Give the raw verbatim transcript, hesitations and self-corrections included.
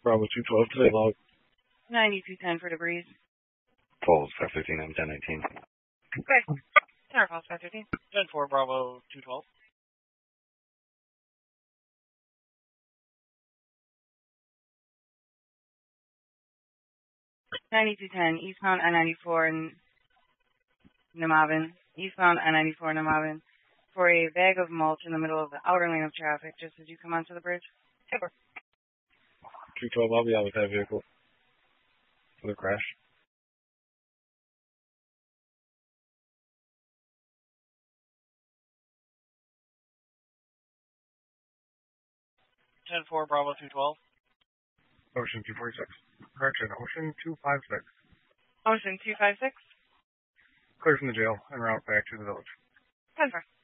Bravo two twelve, today log. ninety-two ten for debris. Falls five fifteen, I'm ten nineteen. Okay. Tower Falls five fifteen. ten four, Bravo two twelve. ninety-two ten, eastbound I ninety-four in Namavin. Eastbound I ninety-four in Namavin. For a bag of mulch in the middle of the outer lane of traffic, just as you come onto the bridge. Ever. two twelve, I'll be out with that vehicle. For the crash. ten four, Bravo two twelve. Ocean two forty-six. Correction, Ocean two fifty-six. Ocean two five six. Clear from the jail, en route back to the village. ten four.